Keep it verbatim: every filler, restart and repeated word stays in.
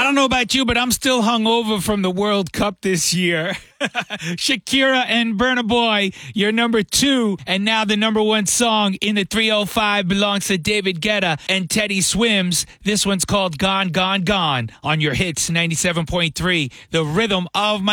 don't know about you, but I'm still hungover from the World Cup this year. Shakira and Burna Boy, your number two, and now the number one song in the three oh five belongs to David Guetta and Teddy Swims. This one's called Gone, Gone, Gone on your hits ninety-seven point three, the rhythm of my